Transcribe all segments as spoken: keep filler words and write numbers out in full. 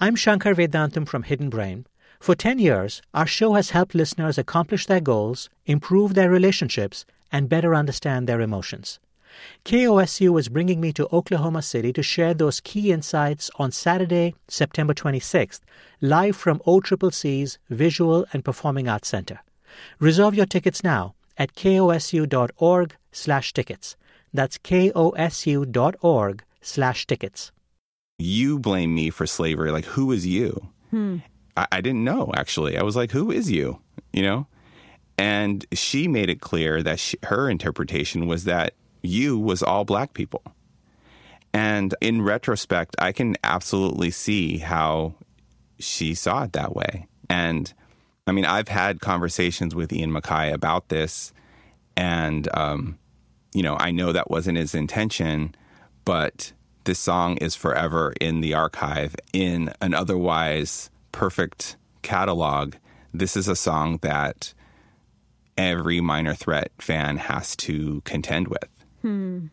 I'm Shankar Vedantam from Hidden Brain. For ten years, our show has helped listeners accomplish their goals, improve their relationships, and better understand their emotions. K O S U is bringing me to Oklahoma City to share those key insights on Saturday, September twenty-sixth, live from O C C C's Visual and Performing Arts Center. Reserve your tickets now at kosu.org slash tickets. That's kosu.org slash tickets. You blame me for slavery. Like, who is you? Hmm. I, I didn't know, actually. I was like, who is you? You know? And she made it clear that she, her interpretation was that you was all black people. And in retrospect, I can absolutely see how she saw it that way. And I mean, I've had conversations with Ian MacKaye about this, and, um, you know, I know that wasn't his intention, but this song is forever in the archive in an otherwise perfect catalog. This is a song that every Minor Threat fan has to contend with. Hmm.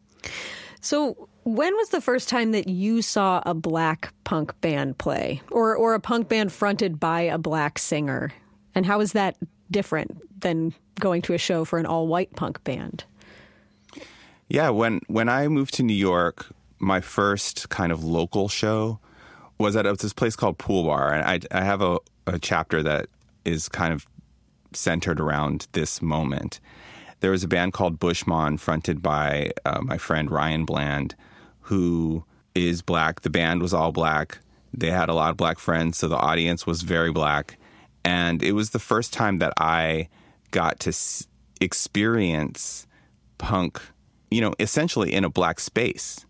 So when was the first time that you saw a black punk band play, or or a punk band fronted by a black singer? And how is that different than going to a show for an all-white punk band? Yeah, when, when I moved to New York, my first kind of local show was at this place called Pool Bar. And I, I have a, a chapter that is kind of centered around this moment. There was a band called Bushmon fronted by uh, my friend Ryan Bland, who is black. The band was all black. They had a lot of black friends, so the audience was very black. And it was the first time that I got to s- experience punk, you know, essentially in a black space.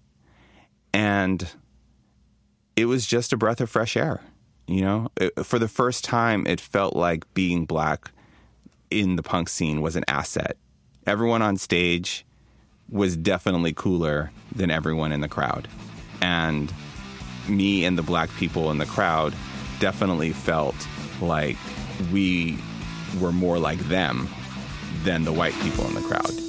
And it was just a breath of fresh air, you know? It, for the first time, it felt like being black in the punk scene was an asset. Everyone on stage was definitely cooler than everyone in the crowd. And me and the black people in the crowd definitely felt like we were more like them than the white people in the crowd.